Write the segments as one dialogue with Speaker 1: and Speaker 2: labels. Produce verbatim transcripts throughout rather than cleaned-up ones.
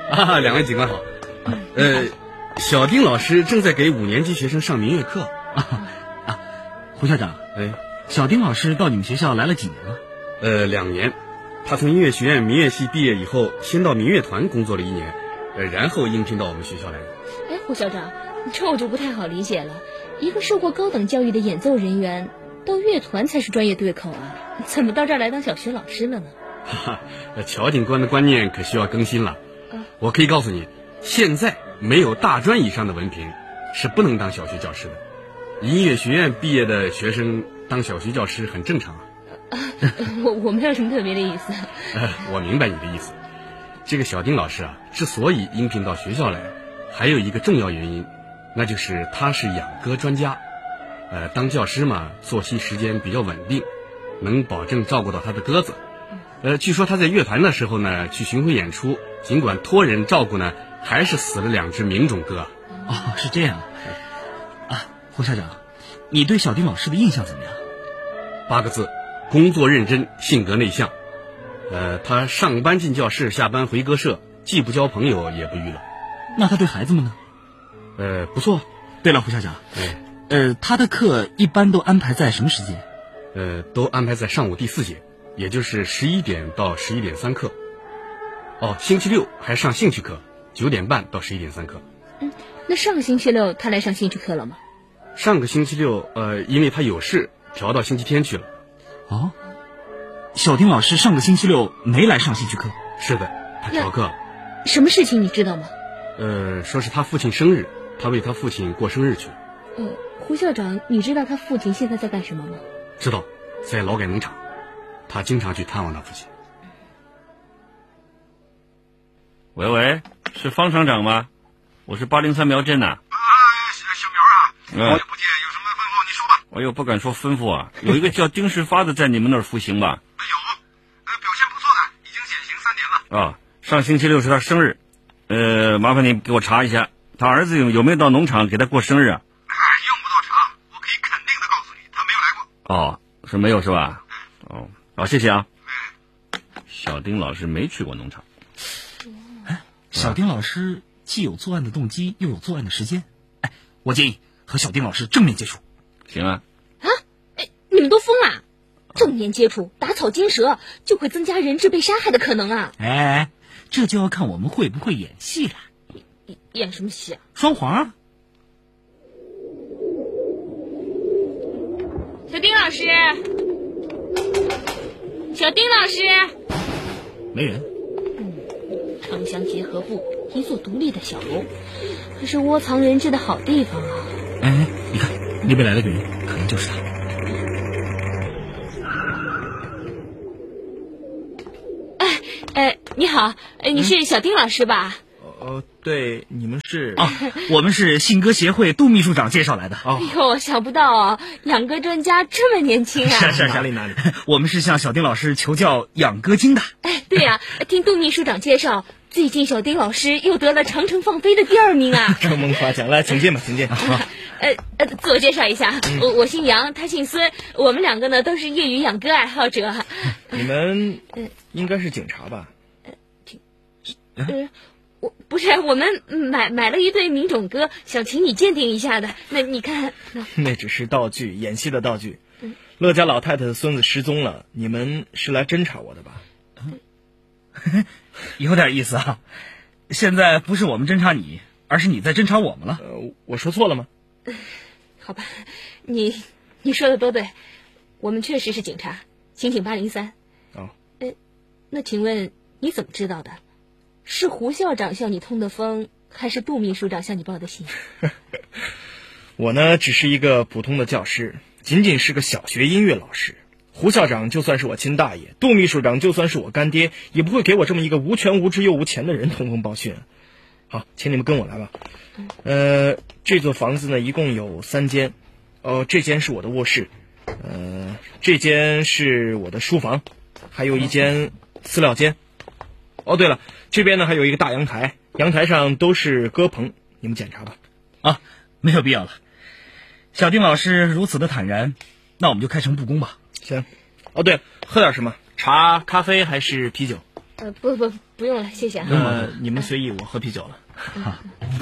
Speaker 1: 啊，两位警官好。呃，小丁老师正在给五年级学生上民乐课。
Speaker 2: 啊啊，胡校长，
Speaker 1: 哎，
Speaker 2: 小丁老师到你们学校来了几年了？
Speaker 1: 呃，两年。他从音乐学院民乐系毕业以后，先到民乐团工作了一年，呃，然后应聘到我们学校来的。
Speaker 3: 哎，胡校长，这我就不太好理解了。一个受过高等教育的演奏人员，到乐团才是专业对口啊，怎么到这儿来当小学老师了呢？
Speaker 1: 哈哈，乔警官的观念可需要更新了。啊、我可以告诉你，现在没有大专以上的文凭是不能当小学教师的。音乐学院毕业的学生当小学教师很正常啊。
Speaker 3: 啊，我我没有什么特别的意思。
Speaker 1: 呃，我明白你的意思。这个小丁老师啊，之所以应聘到学校来，还有一个重要原因，那就是他是养歌专家。呃，当教师嘛，作息时间比较稳定，能保证照顾到他的鸽子。呃，据说他在乐团的时候呢，去巡回演出，尽管托人照顾呢，还是死了两只名种鸽。
Speaker 2: 哦，是这样啊。胡校长，你对小丁老师的印象怎么样？
Speaker 1: 八个字：工作认真，性格内向。呃，他上班进教室，下班回歌社，既不交朋友，也不娱乐。
Speaker 2: 那他对孩子们呢？
Speaker 1: 呃，不错。
Speaker 2: 对了，胡校长，
Speaker 1: 哎，
Speaker 2: 呃，他的课一般都安排在什么时间？
Speaker 1: 呃，都安排在上午第四节，也就是十一点到十一点三课。哦，星期六还上兴趣课，九点半到十一点三课。
Speaker 3: 嗯，那上个星期六他来上兴趣课了吗？
Speaker 1: 上个星期六，呃，因为他有事，调到星期天去了。
Speaker 2: 哦，小丁老师上个星期六没来上兴趣课？
Speaker 1: 是的，他调课了。
Speaker 3: 什么事情你知道吗？
Speaker 1: 呃，说是他父亲生日，他为他父亲过生日去了。
Speaker 3: 呃，胡校长，你知道他父亲现在在干什么吗？
Speaker 1: 知道，在劳改农场，他经常去探望他父亲。
Speaker 4: 喂喂，是方厂长吗？我是八零三苗镇呐。
Speaker 5: 啊，小苗啊，好久不见，有什么吩咐你说吧。
Speaker 4: 哎呦，不敢说吩咐啊，有一个叫丁世发的在你们那儿服刑吧？
Speaker 5: 有，呃，表现不错的，已经减刑三年了。
Speaker 4: 啊，上星期六是他生日，呃，麻烦你给我查一下，他儿子有有没有到农场给他过生日啊？
Speaker 5: 哎，用不到查，我可以肯定的告诉你，他没有来过。
Speaker 4: 哦，是没有是吧？哦，好，谢谢啊。小丁老师没去过农场。
Speaker 2: 哎，小丁老师既有作案的动机，又有作案的时间。哎，我建议和小丁老师正面接触。
Speaker 4: 行啊。
Speaker 3: 啊？哎，你们都疯了！正面接触，打草惊蛇，就会增加人质被杀害的可能啊！
Speaker 2: 哎，这就要看我们会不会演戏了。
Speaker 3: 演演什么戏啊？
Speaker 2: 双簧啊！
Speaker 3: 小丁老师，小丁老师，
Speaker 2: 没人。
Speaker 3: 嗯，城乡结合部，一座独立的小楼，可是窝藏人质的好地方啊！
Speaker 2: 哎哎，你看那边来了个人，可能就是他。
Speaker 3: 哎哎，你好，你是小丁老师吧？
Speaker 6: 哦，对，你们是
Speaker 2: 啊，我们是信歌协会杜秘书长介绍来的。
Speaker 3: 哎呦，想不到啊，养歌专家这么年轻啊！
Speaker 2: 是是哪里哪里，我们是向小丁老师求教养歌经的。
Speaker 3: 哎，对呀、啊，听杜秘书长介绍，最近小丁老师又得了长城放飞的第二名啊！
Speaker 6: 承蒙夸奖，来，请进吧，请进。
Speaker 3: 呃呃，自我介绍一下，
Speaker 6: 嗯、
Speaker 3: 我我姓杨，他姓孙，我们两个呢都是业余养歌爱好者。
Speaker 6: 你们应该是警察吧？
Speaker 3: 呃，警，呃。我不是，我们买买了一对名种鸽，想请你鉴定一下的。那你看，
Speaker 6: 那只是道具，演戏的道具。嗯、乐家老太太的孙子失踪了，你们是来侦查我的吧？
Speaker 2: 嗯、有点意思啊！现在不是我们侦查你，而是你在侦查我们了。
Speaker 6: 呃，我说错了吗？
Speaker 3: 呃、好吧，你你说的都对，我们确实是警察，刑警八零三。
Speaker 6: 哦，
Speaker 3: 呃，那请问你怎么知道的？是胡校长向你通的风，还是杜秘书长向你报的信？
Speaker 6: 我呢，只是一个普通的教师，仅仅是个小学音乐老师。胡校长就算是我亲大爷，杜秘书长就算是我干爹，也不会给我这么一个无权无知又无钱的人通风报讯。好，请你们跟我来吧。呃，这座房子呢，一共有三间。哦，这间是我的卧室，呃，这间是我的书房，还有一间饲料间。哦，对了，这边呢还有一个大阳台，阳台上都是鸽棚，你们检查吧。
Speaker 2: 啊，没有必要了。小丁老师如此的坦然，那我们就开诚布公吧。
Speaker 6: 行。哦，对了，喝点什么？茶、咖啡还是啤酒？
Speaker 3: 呃，不不不用了，谢谢啊。
Speaker 6: 呃，你们随意，我喝啤酒了。
Speaker 2: 啊、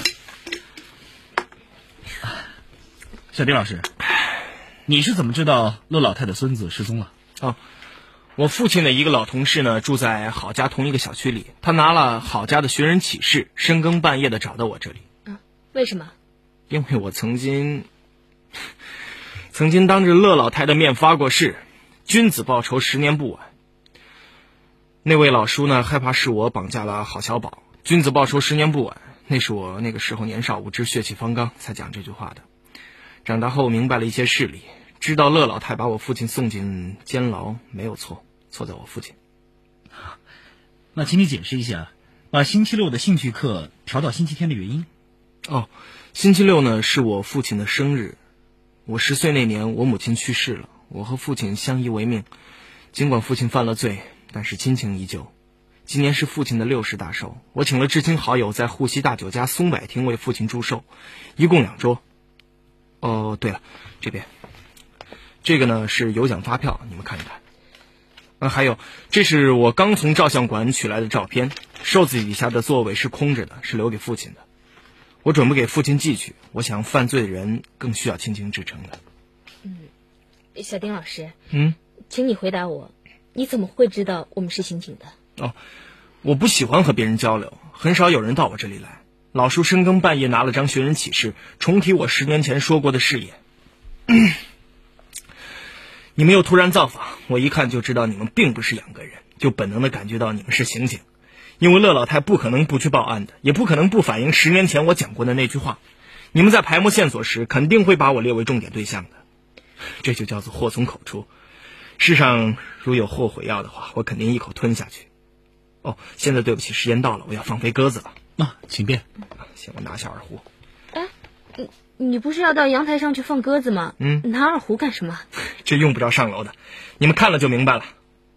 Speaker 2: 小丁老师，你是怎么知道乐老太的孙子失踪了？
Speaker 6: 哦，我父亲的一个老同事呢，住在郝家同一个小区里，他拿了郝家的寻人启事，深更半夜的找到我这里。
Speaker 3: 嗯，为什么？
Speaker 6: 因为我曾经曾经当着乐老太的面发过誓，君子报仇，十年不晚。那位老叔呢，害怕是我绑架了郝小宝，君子报仇，十年不晚。那是我那个时候年少无知，血气方刚才讲这句话的。长大后明白了一些事理，知道乐老太把我父亲送进监牢没有错，错在我父亲。
Speaker 2: 那请你解释一下，把星期六的兴趣课调到星期天的原因。
Speaker 6: 哦，星期六呢是我父亲的生日。我十岁那年，我母亲去世了，我和父亲相依为命。尽管父亲犯了罪，但是亲情依旧。今年是父亲的六十大寿，我请了至亲好友在沪西大酒家松柏亭为父亲祝寿，一共两桌。哦，对了，这边，这个呢是有奖发票，你们看一看。啊，还有，这是我刚从照相馆取来的照片，寿字底下的座位是空着的，是留给父亲的。我准备给父亲寄去，我想犯罪的人更需要亲情支撑的。
Speaker 3: 嗯，小丁老师，
Speaker 6: 嗯，
Speaker 3: 请你回答我，你怎么会知道我们是刑警的？
Speaker 6: 哦，我不喜欢和别人交流，很少有人到我这里来。老叔深更半夜拿了张寻人启事，重提我十年前说过的誓言。嗯，你们又突然造访，我一看就知道你们并不是两个人，就本能的感觉到你们是刑警。因为乐老太不可能不去报案的，也不可能不反映十年前我讲过的那句话。你们在排摸线索时，肯定会把我列为重点对象的。这就叫做祸从口出。世上如有后悔药的话，我肯定一口吞下去。哦，现在对不起，时间到了，我要放飞鸽子了。
Speaker 2: 啊，请便。
Speaker 6: 行，我拿下二胡。
Speaker 3: 哎，你你不是要到阳台上去放鸽子吗？
Speaker 6: 嗯，
Speaker 3: 拿二胡干什么？
Speaker 6: 这用不着上楼的，你们看了就明白了。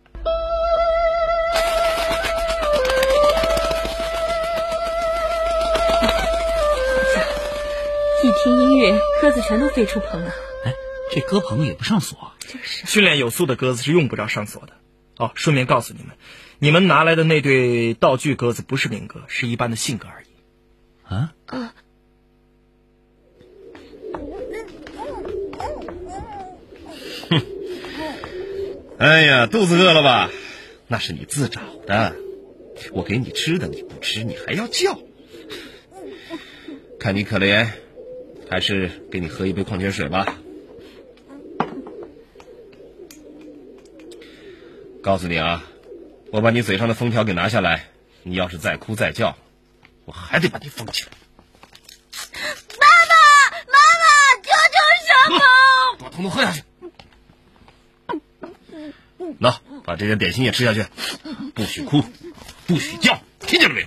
Speaker 3: 一听音乐，鸽子全都飞出棚了。
Speaker 2: 哎，这鸽棚也不上锁。
Speaker 3: 就是、啊、
Speaker 6: 训练有素的鸽子是用不着上锁的。哦，顺便告诉你们，你们拿来的那对道具鸽子不是民鸽，是一般的信鸽而已。
Speaker 2: 啊？
Speaker 3: 啊！
Speaker 7: 哼！哎呀，肚子饿了吧？那是你自找的。我给你吃的你不吃，你还要叫。看你可怜，还是给你喝一杯矿泉水吧。告诉你啊，我把你嘴上的封条给拿下来，你要是再哭再叫，我还得把你封起来。
Speaker 8: 妈妈，妈妈，救救小宝！
Speaker 7: 把统统喝下去。喏，把这点点心也吃下去，不许哭，不许叫，听见了没有？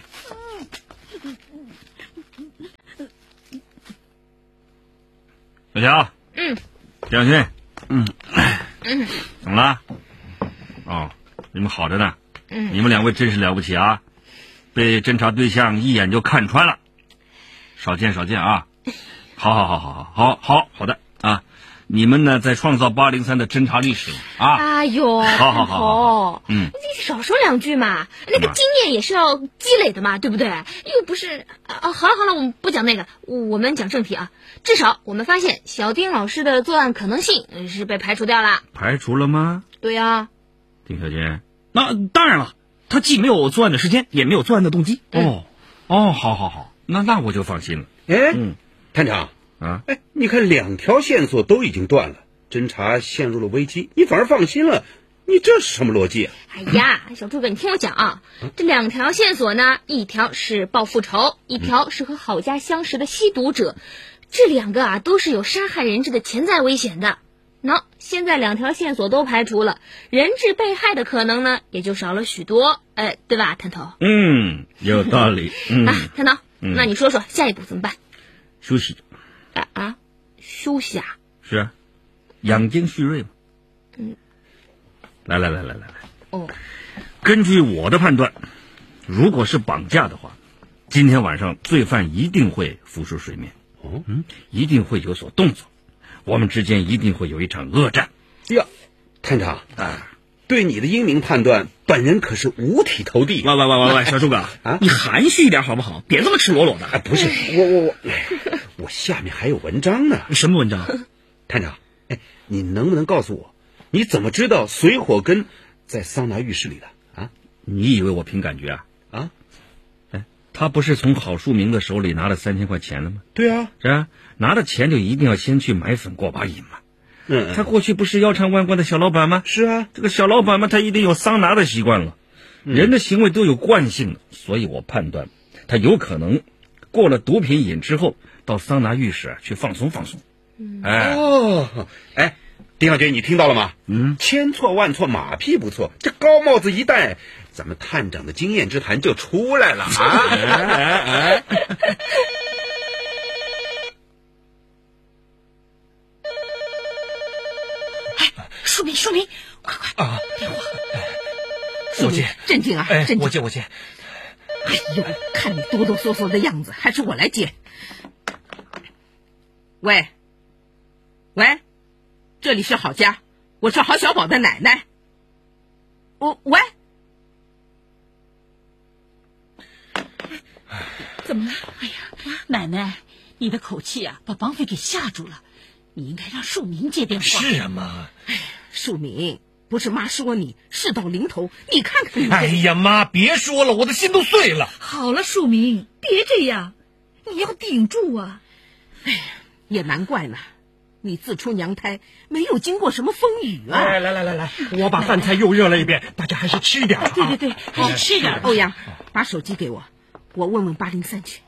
Speaker 4: 小乔，
Speaker 3: 嗯，
Speaker 4: 蒋勋，
Speaker 3: 嗯嗯，
Speaker 4: 怎么了？哦，你们好着呢。
Speaker 3: 嗯，
Speaker 4: 你们两位真是了不起啊，被侦查对象一眼就看穿了，少见少见啊！好好好好好好好好的啊！你们呢，在创造八零三的侦查历史啊！
Speaker 3: 哎呦，
Speaker 4: 好好好好，嗯，
Speaker 3: 你少说两句嘛，那个经验也是要积累的嘛，对不对？又不是啊，好了好了，我们不讲那个，我们讲正题啊。至少我们发现小丁老师的作案可能性是被排除掉了。
Speaker 4: 排除了吗？
Speaker 3: 对呀、啊。
Speaker 4: 丁小坚，
Speaker 2: 那当然了，他既没有作案的时间，也没有作案的动机。
Speaker 4: 哦，哦，好好好，那那我就放心了。
Speaker 9: 哎，
Speaker 4: 嗯，
Speaker 9: 探长
Speaker 4: 啊，
Speaker 9: 哎，你看两条线索都已经断了，侦查陷入了危机，你反而放心了，你这是什么逻辑啊？
Speaker 3: 哎呀，小诸葛，你听我讲啊，这两条线索呢，一条是报复仇，一条是和郝家相识的吸毒者，这两个啊都是有杀害人质的潜在危险的。喏，现在两条线索都排除了，人质被害的可能呢也就少了许多，哎，对吧，探头？
Speaker 4: 嗯，有道理。嗯，
Speaker 3: 啊，探头，
Speaker 4: 嗯、
Speaker 3: 那你说说下一步怎么办？
Speaker 4: 休息。
Speaker 3: 啊啊，休息啊？
Speaker 4: 是啊，养精蓄锐嘛。
Speaker 3: 嗯。
Speaker 4: 来来来来来来。
Speaker 3: 哦。
Speaker 4: 根据我的判断，如果是绑架的话，今天晚上罪犯一定会浮出水面。
Speaker 9: 哦，
Speaker 4: 嗯，一定会有所动作。我们之间一定会有一场恶战。
Speaker 9: 呀，探长
Speaker 4: 啊，
Speaker 9: 对你的英明判断，本人可是五体投地。
Speaker 2: 喂喂喂喂喂，小柱哥
Speaker 9: 啊，
Speaker 2: 你含蓄一点好不好？别这么赤裸裸的。
Speaker 9: 哎，不是，我我我，我下面还有文章呢。
Speaker 2: 什么文章？
Speaker 9: 探长，哎，你能不能告诉我，你怎么知道水火根在桑拿浴室里的啊？
Speaker 4: 你以为我凭感觉啊？
Speaker 9: 啊？
Speaker 4: 哎，他不是从郝树明的手里拿了三千块钱了吗？
Speaker 9: 对啊，
Speaker 4: 是啊，拿了钱就一定要先去买粉过把瘾嘛。
Speaker 9: 嗯，
Speaker 4: 他过去不是腰缠万贯的小老板吗？
Speaker 9: 是啊，
Speaker 4: 这个小老板嘛，他一定有桑拿的习惯了。
Speaker 9: 嗯、
Speaker 4: 人的行为都有惯性的，所以我判断他有可能过了毒品瘾之后，到桑拿浴室啊去放松放松。
Speaker 9: 嗯、哎哦，哎，丁小姐，你听到了吗？
Speaker 4: 嗯，
Speaker 9: 千错万错，马屁不错，这高帽子一戴，咱们探长的经验之谈就出来了啊！哎哎哎
Speaker 10: 树明，树明，快快
Speaker 2: 啊！
Speaker 10: 电话！
Speaker 2: 我接，
Speaker 10: 镇静啊，
Speaker 2: 哎，
Speaker 10: 镇静！
Speaker 2: 我接，我接。
Speaker 10: 哎呦，看你哆哆嗦嗦的样子，还是我来接。喂，喂，这里是郝家，我是郝小宝的奶奶。我喂，
Speaker 8: 怎么了？哎呀，奶奶，你的口气啊，把绑匪给吓住了。你应该让树明接电话。
Speaker 2: 是啊，妈。
Speaker 10: 哎，树明，不是妈说你事到临头，你看看你。
Speaker 2: 哎呀，妈，别说了，我的心都碎了。
Speaker 8: 好了，树明，别这样，你要顶住啊！
Speaker 10: 哎呀，也难怪呢，你自出娘胎没有经过什么风雨啊！
Speaker 2: 来来来来来，我把饭菜又热了一遍，大家还是吃一点啊。
Speaker 8: 对对对，还是吃一点。
Speaker 10: 欧阳，把手机给我，我问问八零三去。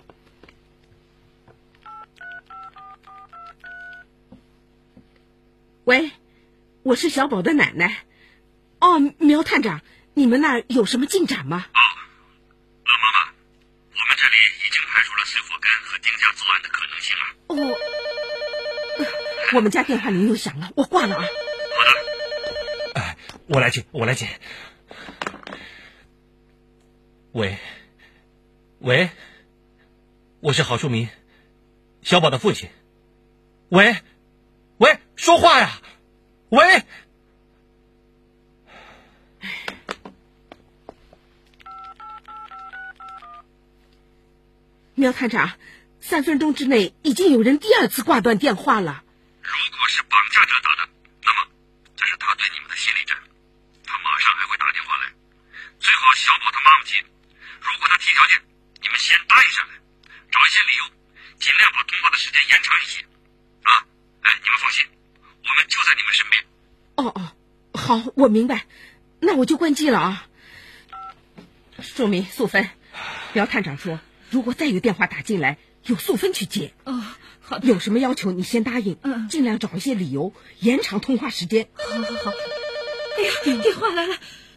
Speaker 10: 喂，我是小宝的奶奶。哦，苗探长，你们那儿有什么进展吗？
Speaker 5: 哦，老妈妈，我们这里已经排除了水火根和丁家作案的可能性了。
Speaker 10: 哦，呃、我们家电话铃又响了，我挂了啊。
Speaker 5: 好的。
Speaker 2: 哎，我来接，我来接。喂，喂，我是郝树明，小宝的父亲。喂。喂，说话呀！喂，
Speaker 10: 苗探长，三分钟之内已经有人第二次挂断电话了。
Speaker 5: 如果是绑架者打的，那么这是他对你们的心理战，他马上还会打电话来。最好小宝他妈妈接，如果他提条件，你们先答应下来，找一些理由，尽量把通话的时间延长一些。啊，哎，你们放心。我们就在你们身边。
Speaker 10: 哦哦，好，我明白，那我就关机了啊。树明、素芬，苗探长说，如果再有电话打进来，有素芬去接。
Speaker 8: 哦，好的。
Speaker 10: 有什么要求你先答应，
Speaker 8: 嗯，
Speaker 10: 尽量找一些理由延长通话时间。
Speaker 8: 好好好。哎呀，电话来了。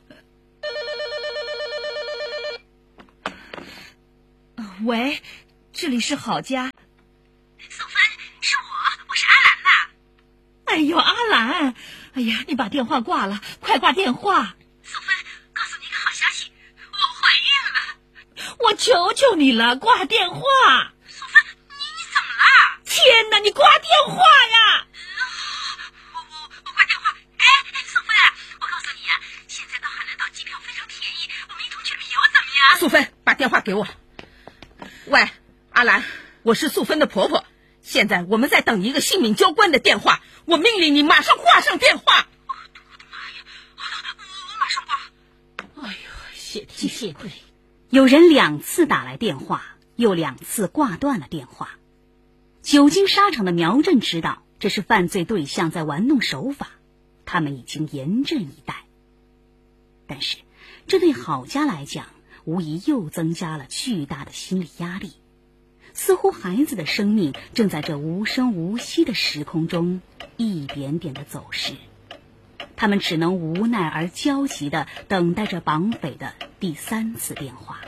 Speaker 8: 喂，这里是郝家。
Speaker 11: 素芬，是我，我是阿兰呐。
Speaker 8: 哎呦，阿兰，哎呀，你把电话挂了，快挂电话。
Speaker 11: 素芬，告诉你一个好消息，我怀孕了。
Speaker 8: 我求求你了，挂电话。
Speaker 11: 素芬，你你怎么了？
Speaker 8: 天哪，你挂电话呀！
Speaker 11: 我我我挂电话。哎，素芬，我告诉你啊，现在到海南岛机票非常便宜，我们一同去旅游怎么样？
Speaker 10: 素芬，把电话给我。喂，阿兰，我是素芬的婆婆。现在我们在等一个性命交关的电话，我命令你马上挂上电话。
Speaker 11: 我的妈呀！我我马上挂。
Speaker 8: 哎呦，谢天谢地！
Speaker 12: 有人两次打来电话，又两次挂断了电话。久经沙场的苗震知道这是犯罪对象在玩弄手法，他们已经严阵以待。但是，这对郝家来讲，无疑又增加了巨大的心理压力。似乎孩子的生命正在这无声无息的时空中一点点的走失，他们只能无奈而焦急地等待着绑匪的第三次电话。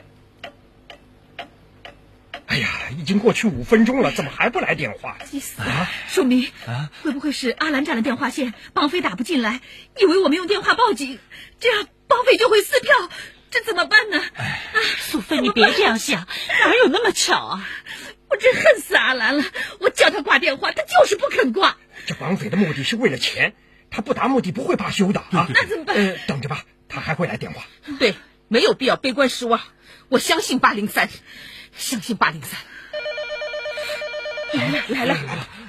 Speaker 2: 哎呀，已经过去五分钟了，怎么还不来电话？
Speaker 8: 急死了！啊、树明，啊、会不会是阿兰占了电话线，绑匪打不进来，以为我们用电话报警，这样绑匪就会撕票？这怎么办呢？
Speaker 2: 哎，
Speaker 8: 素芬，你别这样想，哪有那么巧啊！我真恨死阿兰了，我叫他挂电话，他就是不肯挂。
Speaker 2: 这绑匪的目的是为了钱，
Speaker 13: 他不达目的不会罢休的啊。
Speaker 8: 那怎么办？
Speaker 13: 呃，等着吧，他还会来电话。
Speaker 10: 对，没有必要悲观失望。我相信八零三，相信八零三。来了来了来了。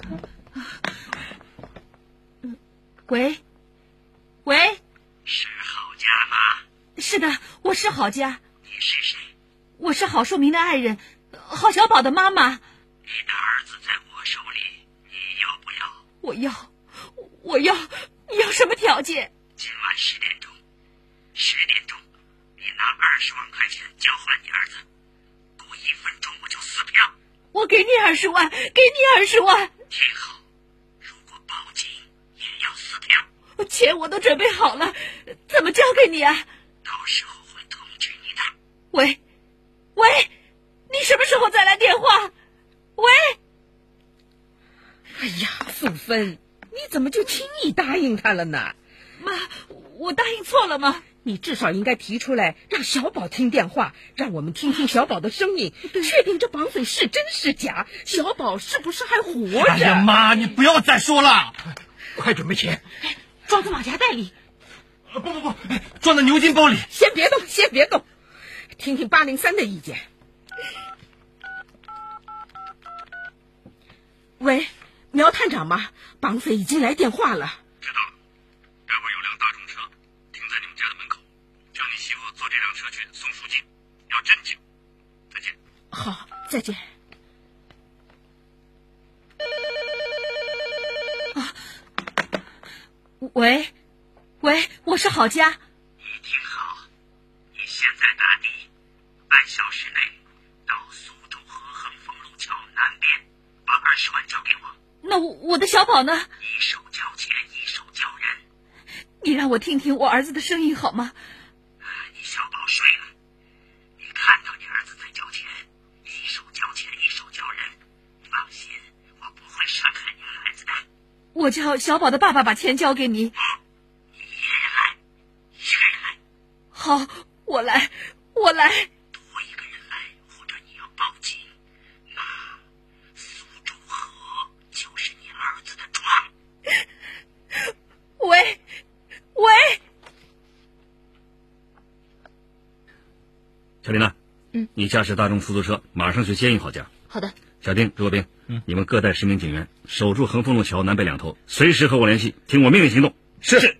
Speaker 8: 喂，喂，
Speaker 5: 是郝家吗？
Speaker 8: 是的，我是郝家。
Speaker 5: 你是谁？
Speaker 8: 我是郝树明的爱人，郝小宝的妈妈。
Speaker 5: 你的儿子在我手里，你要不要？
Speaker 8: 我要，我要。你要什么条件？
Speaker 5: 今晚十点钟，十点钟，你拿二十万块钱交换你儿子，过一分钟我就撕票。
Speaker 8: 我给你二十万，给你二十万。
Speaker 5: 听好，如果报警也要撕票。
Speaker 8: 钱我都准备好了，怎么交给你啊？
Speaker 5: 到时候会通知你的。
Speaker 8: 喂，喂，你什么时候再来电话？喂。
Speaker 10: 哎呀，素芬，你怎么就轻易答应他了呢？
Speaker 8: 妈，我答应错了吗？
Speaker 10: 你至少应该提出来，让小宝听电话，让我们听听小宝的声音，确定这绑匪是真是假，小宝是不是还活着？
Speaker 2: 哎呀妈，你不要再说了，
Speaker 13: 快准备钱，
Speaker 10: 装在马甲袋里。
Speaker 2: 不不不，装在牛津包里。
Speaker 10: 先别动，先别动，听听八零三的意见。喂，苗探长吗？绑匪已经来电话了。
Speaker 5: 知道了，待会儿有辆大众车停在你们家的门口，叫你媳妇坐这辆车去送赎金，要镇静。再见。
Speaker 10: 好，再见。
Speaker 8: 啊，喂，喂，我是郝家。
Speaker 5: 你听好，你现在打的，半小时内到苏州河横丰路桥南边，把二十万交给我。
Speaker 8: 那我我的小宝呢？
Speaker 5: 一手交钱，一手交人。
Speaker 8: 你让我听听我儿子的声音好吗？
Speaker 5: 你小宝睡了，你看到你儿子在交钱，一手交钱，一手交人。放心，我不会伤害你孩子的。
Speaker 8: 我叫小宝的爸爸把钱交给你。
Speaker 5: 你一个人来，一个人来。
Speaker 8: 好，我来，我来。
Speaker 5: 多一个人来，或者你要报警，那苏州河就是你儿子的庄。
Speaker 8: 喂，喂，
Speaker 4: 小林呢？
Speaker 3: 嗯，
Speaker 4: 你驾驶大众出租车，马上去接应郝家。
Speaker 3: 好的。
Speaker 4: 小丁、朱国兵，嗯，你们各带十名警员，守住横丰路桥南北两头，随时和我联系，听我命令行动。
Speaker 13: 是。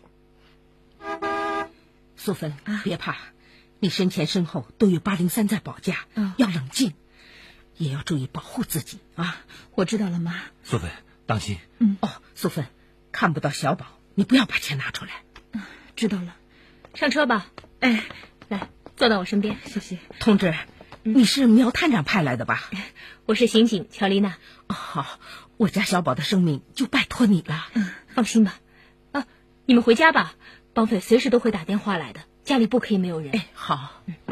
Speaker 10: 素芬，别怕，你身前身后都有八零三在保驾，
Speaker 8: 嗯，
Speaker 10: 要冷静，也要注意保护自己啊！
Speaker 8: 我知道了，妈。
Speaker 2: 素芬，当心。
Speaker 10: 嗯。哦，素芬，看不到小宝，你不要把钱拿出来。
Speaker 8: 嗯，知道了。
Speaker 3: 上车吧。
Speaker 10: 哎，
Speaker 3: 来，坐到我身边。
Speaker 8: 谢谢。
Speaker 10: 同志，你是苗探长派来的吧？
Speaker 3: 我是刑警乔丽娜。
Speaker 10: 哦，好，我家小宝的生命就拜托你了。
Speaker 3: 嗯，放心吧。啊，你们回家吧，绑匪随时都会打电话来的，家里不可以没有人。
Speaker 10: 哎，好。
Speaker 3: 嗯。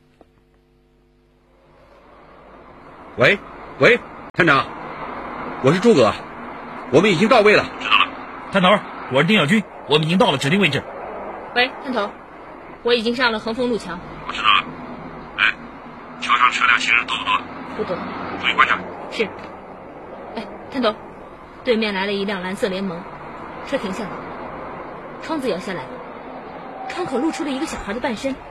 Speaker 9: 喂喂，探长，我是诸葛，我们已经到位了。
Speaker 5: 知道了。
Speaker 2: 探头，我是丁小军，我们已经到了指定位置。
Speaker 3: 喂，探头，我已经上了横丰路桥。
Speaker 5: 我知道了。哎，桥上车辆行人多不多？
Speaker 3: 不多。
Speaker 5: 注意观察。
Speaker 3: 是。哎，探头，对面来了一辆蓝色联盟，车停下了，窗子摇下来了，窗口露出了一个小孩的半身。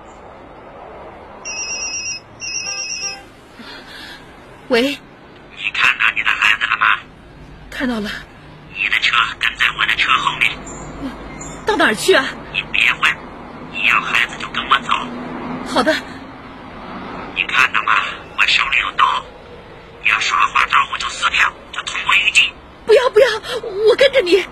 Speaker 8: 喂，
Speaker 5: 你看到你的孩子了吗？
Speaker 8: 看到了。
Speaker 5: 你的车跟在我的车后面。
Speaker 8: 到哪儿去啊？
Speaker 5: 你别问，你要孩子就跟我走。
Speaker 8: 好的。
Speaker 5: 你看到吗？我手里有刀，你要耍花招我就撕票，就通过预警。
Speaker 8: 不要不要，我跟着你。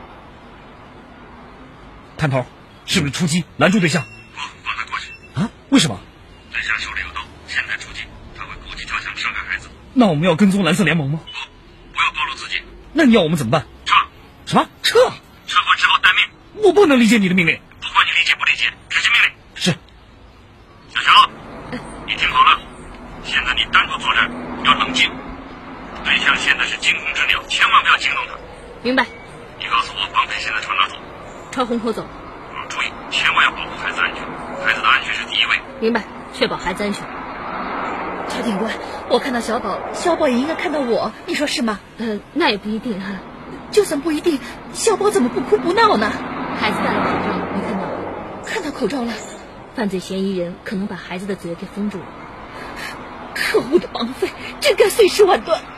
Speaker 2: 探头，是不是出击拦住对象？
Speaker 5: 不，放他过去。
Speaker 2: 啊？为什么？
Speaker 5: 对象手里有刀，现在出击，他会故技重伤伤害孩子。
Speaker 2: 那我们要跟踪蓝色联盟吗？
Speaker 5: 不，不要暴露自己。
Speaker 2: 那你要我们怎么办？
Speaker 5: 撤。
Speaker 2: 什么？撤？
Speaker 5: 撤过之后待命。
Speaker 2: 我不能理解你的命令。
Speaker 5: 不管你理解不理解，执行命令。
Speaker 2: 是。
Speaker 5: 小乔，你听好了，现在你单独坐这儿，要冷静。对象现在是惊弓之鸟，千万不要惊动他。
Speaker 3: 明白。
Speaker 5: 你告诉我，绑匪现在朝哪走？
Speaker 3: 朝虹口走。
Speaker 5: 嗯，注意，千万要保护孩子安全，孩子的安全是第一位。
Speaker 3: 明白，确保孩子安全。
Speaker 8: 乔警官，我看到小宝，小宝也应该看到我，你说是吗？
Speaker 3: 呃，那也不一定哈、啊。
Speaker 8: 就算不一定，小宝怎么不哭不闹呢？
Speaker 3: 孩子戴了口罩，你看到了？
Speaker 8: 看到口罩了。
Speaker 3: 犯罪嫌疑人可能把孩子的嘴给封住了。
Speaker 8: 可恶的绑匪，真该碎尸万段！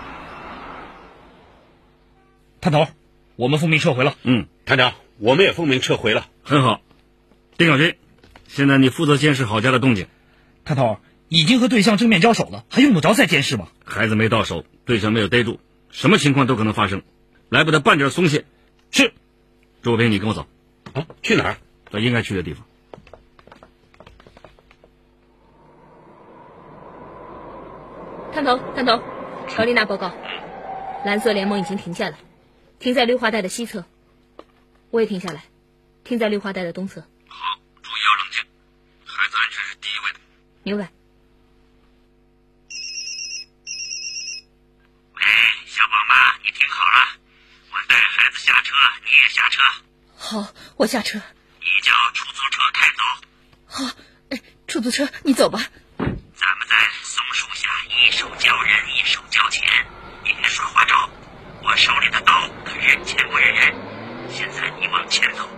Speaker 2: 探头，我们奉命撤回了。
Speaker 4: 嗯，
Speaker 9: 探长，我们也奉命撤回了。
Speaker 4: 很好，丁小军，现在你负责监视郝家的动静。
Speaker 2: 探头，已经和对象正面交手了，还用得着再监视吗？
Speaker 4: 孩子没到手，对象没有逮住，什么情况都可能发生，来不得半点松懈。
Speaker 2: 是。
Speaker 4: 周平，你跟我走。
Speaker 9: 啊，去哪儿？
Speaker 4: 到应该去的地方。
Speaker 3: 探头，探头，乔丽娜报告，蓝色联盟已经停下来，停在绿化带的西侧。我也停下来，停在绿化带的东侧。
Speaker 5: 好，注意要冷静，孩子安全是第一位的。
Speaker 3: 明白。
Speaker 5: 喂，小宝妈，你听好了，我带孩子下车，你也下车。
Speaker 8: 好，我下车。
Speaker 5: 你叫出租车开走。
Speaker 8: 好，哎，出租车，你走吧。
Speaker 5: 咱们在松树下一手交人，一手交钱，别耍花招。我手里的刀可人前不认人。现在你往前走。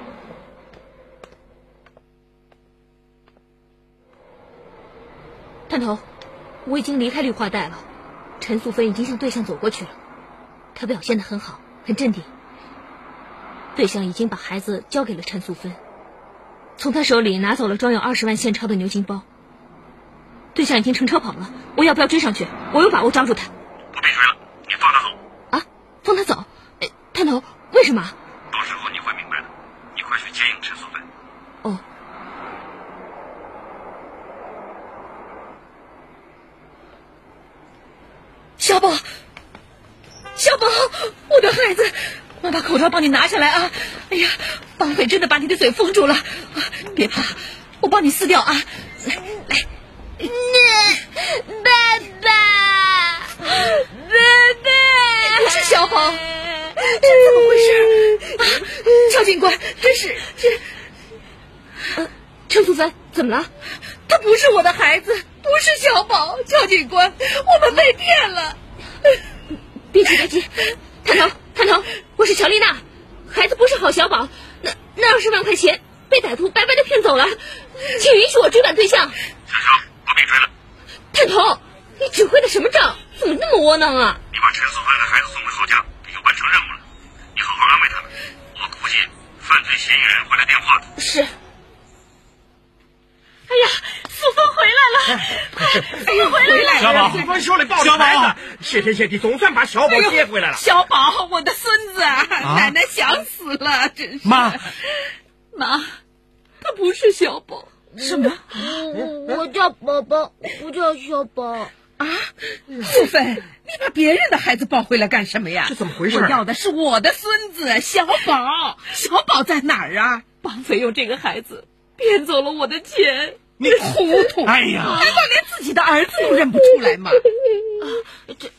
Speaker 3: 探头，我已经离开绿化带了，陈素芬已经向对象走过去了，她表现得很好，很镇定。对象已经把孩子交给了陈素芬，从他手里拿走了装有二十万现钞的牛津包。对象已经乘车跑了，我要不要追上去？我有把握抓住他。
Speaker 5: 不必追了，你放他走。
Speaker 3: 啊，放他走？哎，探头，为什么？
Speaker 5: 到时候你会明白的。你快去接应陈素芬。
Speaker 3: 哦。
Speaker 8: 小宝，小宝，我的孩子，我把口罩帮你拿下来啊！哎呀，绑匪真的把你的嘴封住了，别怕，我帮你撕掉啊！来来。
Speaker 3: 爸爸，爸爸，
Speaker 8: 不是小宝，这怎么回事啊？乔警官，这是这……
Speaker 3: 呃，陈素芬，怎么了？
Speaker 8: 他不是我的孩子，不是小宝，乔警官，我们被骗了。
Speaker 3: 别急别急，探头探头，我是乔丽娜，孩子不是郝小宝，那那二十万块钱被歹徒白白的骗走了，请允许我追赶对象。
Speaker 5: 陈少，不必追了。
Speaker 3: 探头，你指挥的什么仗？怎么那么窝囊啊？
Speaker 5: 你把陈素芬和孩子送回郝家，就完成任务了。你好好安慰他们，我估计犯罪嫌疑人会来电话的。
Speaker 3: 是。
Speaker 8: 哎呀，素芬回来了！哎呀，回来了！
Speaker 13: 小宝，素芬手里抱着孩子，谢天谢地，总算把小宝接回来了。
Speaker 8: 小宝，我的孙子，啊、奶奶想死了，真是。
Speaker 2: 妈，
Speaker 8: 妈，他不是小宝。什么？
Speaker 3: 我我叫宝宝，不叫小宝。
Speaker 10: 啊，素芬，你把别人的孩子抱回来干什么呀？
Speaker 13: 这怎么回事？
Speaker 10: 我要的是我的孙子小宝，小宝在哪儿啊？
Speaker 8: 绑匪用这个孩子骗走了我的钱。
Speaker 10: 你糊涂！
Speaker 2: 哎呀，
Speaker 10: 难道连自己的儿子都认不出来吗？
Speaker 3: 啊，这